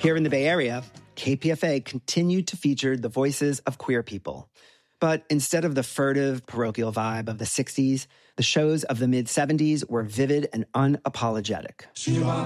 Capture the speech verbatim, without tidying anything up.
Here in the Bay Area, K P F A continued to feature the voices of queer people. But instead of the furtive, parochial vibe of the sixties, the shows of the mid-seventies were vivid and unapologetic.